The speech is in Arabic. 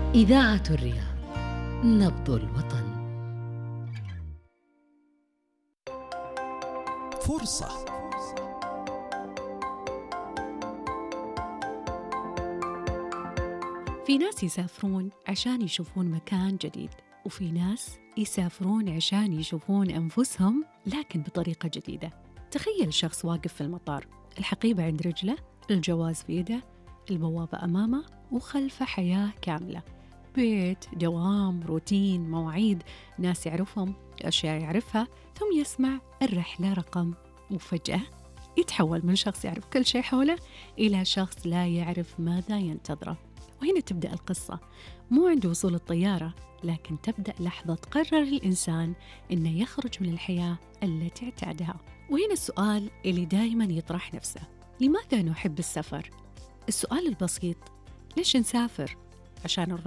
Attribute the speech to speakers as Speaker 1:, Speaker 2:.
Speaker 1: إذاعة الرياض، نبض الوطن.
Speaker 2: فرصة.
Speaker 3: في ناس يسافرون عشان يشوفون مكان جديد، وفي ناس يسافرون عشان يشوفون أنفسهم لكن بطريقة جديدة. تخيل شخص واقف في المطار، الحقيبة عند رجله، الجواز في يده، البوابة أمامه، وخلفه حياة كاملة، بيت، دوام، روتين، مواعيد، ناس يعرفهم، أشياء يعرفها، ثم يسمع الرحلة رقم، وفجأة يتحول من شخص يعرف كل شيء حوله إلى شخص لا يعرف ماذا ينتظره. وهنا تبدأ القصة، مو عند وصول الطيارة، لكن تبدأ لحظة قرر الإنسان إنه يخرج من الحياة التي اعتادها. وهنا السؤال اللي دائما يطرح نفسه: لماذا نحب السفر؟ السؤال البسيط، ليش نسافر؟ عشان